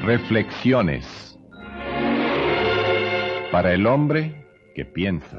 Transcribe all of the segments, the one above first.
Reflexiones para el hombre que piensa.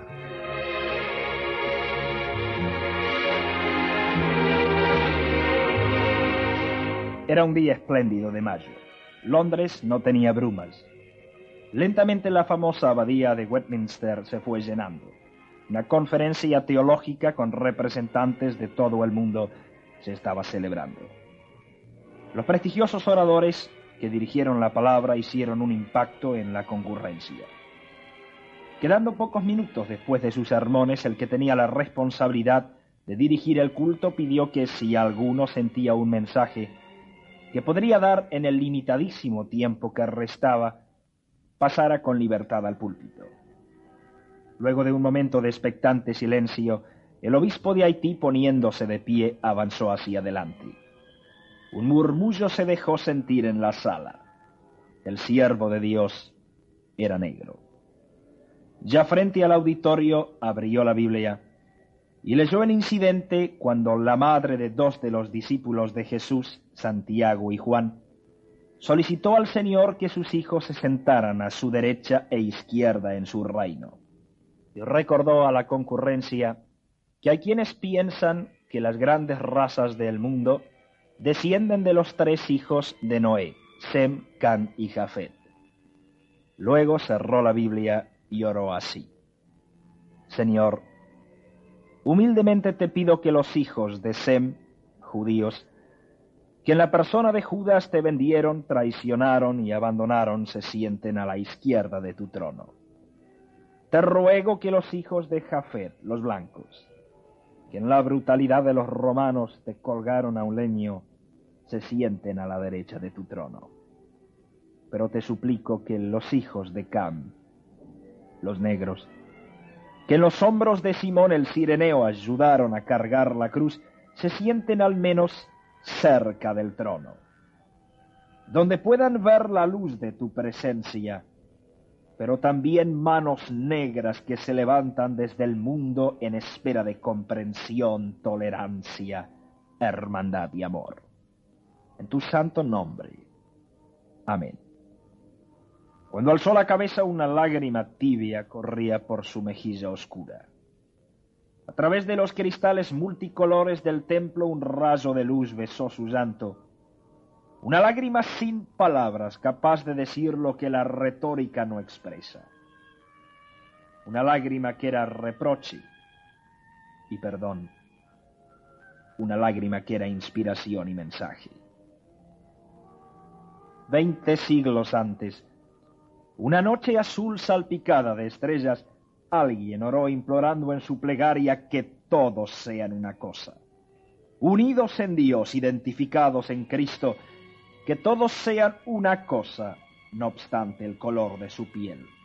Era un día espléndido de mayo. Londres no tenía brumas. Lentamente la famosa abadía de Westminster se fue llenando. Una conferencia teológica con representantes de todo el mundo se estaba celebrando. Los prestigiosos oradores que dirigieron la palabra hicieron un impacto en la concurrencia. Quedando pocos minutos después de sus sermones, el que tenía la responsabilidad de dirigir el culto pidió que si alguno sentía un mensaje que podría dar en el limitadísimo tiempo que restaba, pasara con libertad al púlpito. Luego de un momento de expectante silencio, el obispo de Haití, poniéndose de pie, avanzó hacia adelante. Un murmullo se dejó sentir en la sala. El siervo de Dios era negro. Ya frente al auditorio abrió la Biblia y leyó el incidente cuando la madre de dos de los discípulos de Jesús, Santiago y Juan, solicitó al Señor que sus hijos se sentaran a su derecha e izquierda en su reino. Y recordó a la concurrencia que hay quienes piensan que las grandes razas del mundo descienden de los tres hijos de Noé, Sem, Can y Jafet. Luego cerró la Biblia y oró así: Señor, humildemente te pido que los hijos de Sem, judíos, que en la persona de Judas te vendieron, traicionaron y abandonaron, se sienten a la izquierda de tu trono. Te ruego que los hijos de Jafet, los blancos, que en la brutalidad de los romanos te colgaron a un leño, se sienten a la derecha de tu trono. Pero te suplico que los hijos de Cam, los negros, que en los hombros de Simón el Cireneo ayudaron a cargar la cruz, se sienten al menos cerca del trono, donde puedan ver la luz de tu presencia, pero también manos negras que se levantan desde el mundo en espera de comprensión, tolerancia, hermandad y amor. En tu santo nombre. Amén. Cuando alzó la cabeza, una lágrima tibia corría por su mejilla oscura. A través de los cristales multicolores del templo, un rayo de luz besó su llanto. Una lágrima sin palabras, capaz de decir lo que la retórica no expresa. Una lágrima que era reproche y perdón. Una lágrima que era inspiración y mensaje. 20 siglos antes, una noche azul salpicada de estrellas, alguien oró implorando en su plegaria que todos sean una cosa. Unidos en Dios, identificados en Cristo, que todos sean una cosa, no obstante el color de su piel.